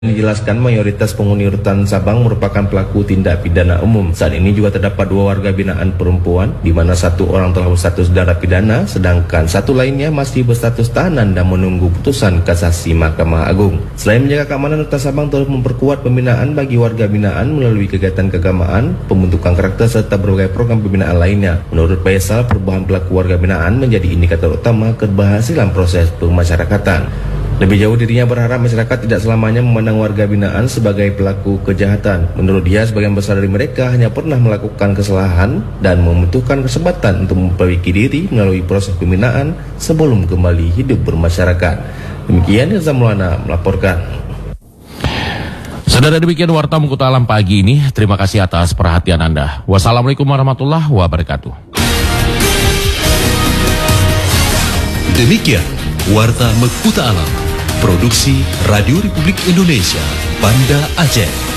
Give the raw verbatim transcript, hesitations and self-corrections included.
Dijelaskan mayoritas penghuni rutan Sabang merupakan pelaku tindak pidana umum. Saat ini juga terdapat dua warga binaan perempuan, di mana satu orang telah berstatus narapidana, sedangkan satu lainnya masih berstatus tahanan dan menunggu putusan kasasi Mahkamah Agung. Selain menjaga keamanan, rutan Sabang terus memperkuat pembinaan bagi warga binaan melalui kegiatan keagamaan, pembentukan karakter serta berbagai program pembinaan lainnya. Menurut Faisal, perubahan pelaku warga binaan menjadi indikator utama keberhasilan proses pemasyarakatan. Lebih jauh, dirinya berharap masyarakat tidak selamanya memandang warga binaan sebagai pelaku kejahatan. Menurut dia, sebagian besar dari mereka hanya pernah melakukan kesalahan dan membutuhkan kesempatan untuk memperbaiki diri melalui proses pembinaan sebelum kembali hidup bermasyarakat. Demikian Irza Maulana melaporkan. Saudara, demikian Warta Mengkuta Alam pagi ini. Terima kasih atas perhatian Anda. Wassalamualaikum warahmatullahi wabarakatuh. Demikian Warta Mengkuta Alam, produksi Radio Republik Indonesia, Banda Aceh.